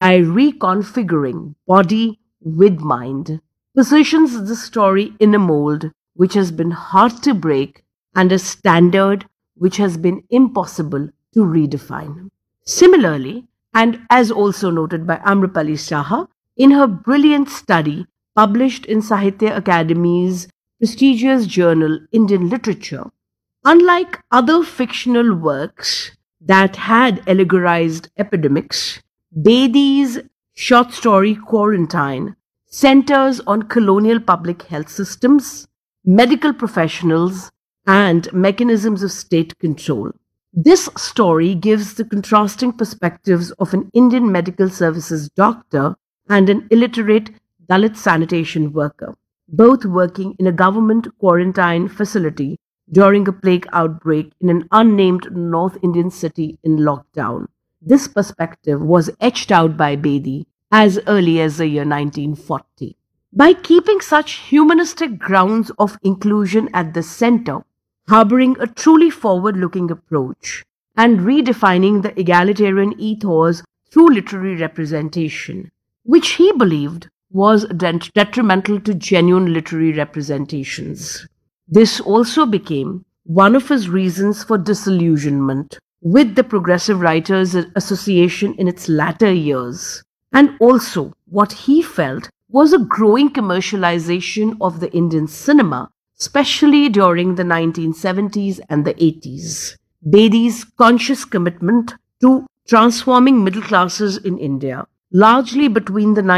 by reconfiguring body with mind, positions the story in a mold which has been hard to break and a standard which has been impossible to redefine. Similarly, and as also noted by Amrapali Saha in her brilliant study published in Sahitya Academy's prestigious journal Indian Literature, unlike other fictional works that had allegorized epidemics, Bedi's short story Quarantine centers on colonial public health systems, medical professionals, and mechanisms of state control. This story gives the contrasting perspectives of an Indian medical services doctor and an illiterate Dalit sanitation worker, both working in a government quarantine facility during a plague outbreak in an unnamed North Indian city in lockdown. This perspective was etched out by Bedi as early as the year 1940. By keeping such humanistic grounds of inclusion at the center, harboring a truly forward-looking approach, and redefining the egalitarian ethos through literary representation, which he believed was detrimental to genuine literary representations. This also became one of his reasons for disillusionment with the Progressive Writers Association in its latter years, and also what he felt was a growing commercialization of the Indian cinema, especially during the 1970s and the 80s. Bedi's conscious commitment to transforming middle classes in India, largely between the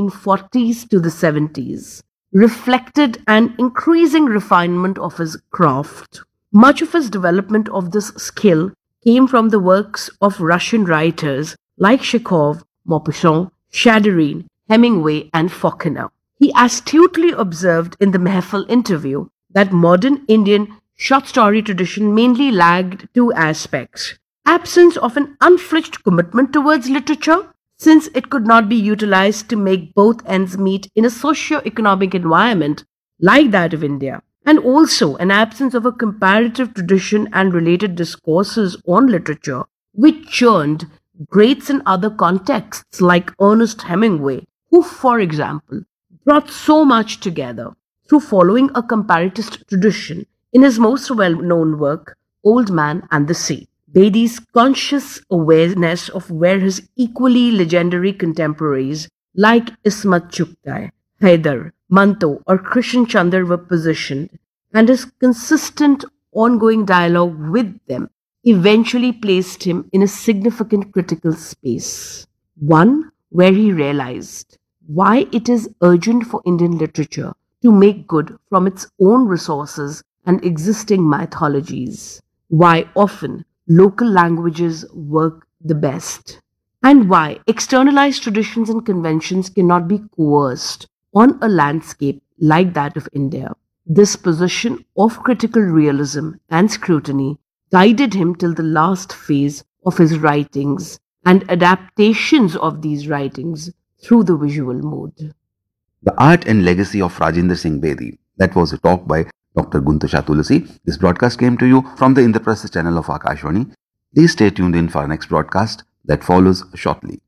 1940s to the 70s, reflected an increasing refinement of his craft. Much of his development of this skill came from the works of Russian writers like Chekhov, Maupassant, Shadorine, Hemingway, and Faulkner. He astutely observed in the Mehfil interview that modern Indian short story tradition mainly lagged two aspects: absence of an unflinched commitment towards literature, since it could not be utilized to make both ends meet in a socio-economic environment like that of India, and also an absence of a comparative tradition and related discourses on literature, which churned greats in other contexts like Ernest Hemingway, who, for example, brought so much together through following a comparatist tradition in his most well-known work, Old Man and the Sea. Bedi's conscious awareness of where his equally legendary contemporaries like Ismat Chugtai, Haider, Manto, or Krishan Chandra were positioned, and his consistent ongoing dialogue with them eventually placed him in a significant critical space. One where he realized why it is urgent for Indian literature to make good from its own resources and existing mythologies, why often local languages work the best, and why externalized traditions and conventions cannot be coerced on a landscape like that of India. This position of critical realism and scrutiny guided him till the last phase of his writings and adaptations of these writings through the visual mode. The Art and Legacy of Rajendra Singh Bedi. That was a talk by Dr. Guntasha Tulasi. This broadcast came to you from the Indraprastha channel of Akashvani. Please stay tuned in for our next broadcast that follows shortly.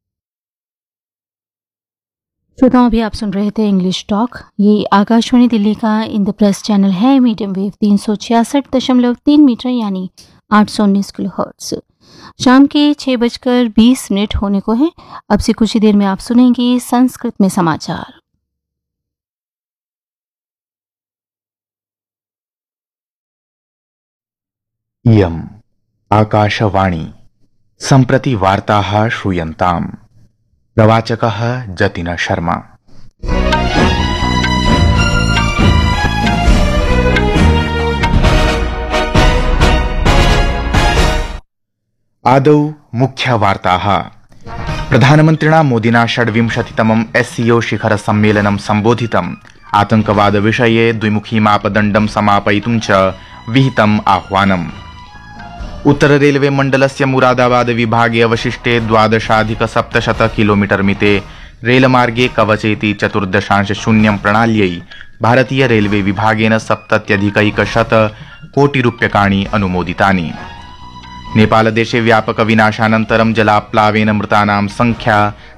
श्रोताओं, अभी आप सुन रहे थे English talk. ये आकाशवाणी दिल्ली का Indraprastha channel है, medium wave 366.3 metre यानी 819 kilohertz. शाम के 6:20 होने को है। अब से कुछ ही देर में आप सुनेंगे संस्कृत में समाचार। इयम् आकाशवाणी सम्प्रति वार्ताः श्रूयन्ताम्। प्रवाचकः जतिन शर्मा। आदौ मुख्यवार्ताः। प्रधानमन्त्रिणा मोदिना 26तमं SCO शिखर सम्मेलनं सम्बोधितम्। आतंकवादविषये द्विमुखी मापदण्डं समापयितुं च विहितम् आह्वानम्। उत्तर रेलवे मण्डलस्य मुरादाबाद विभागे अवशिष्टे 12,700 किलोमीटर मिते रेलमार्गे कवचेति 14.0 प्रणाल्यै भारतीय रेलवे विभागेन 70,100 कोटिरूप्यकाणि अनुमोदितानि। नेपालदेशे व्यापक विनाशानन्तरं जलाप्लावेन मृतानां संख्या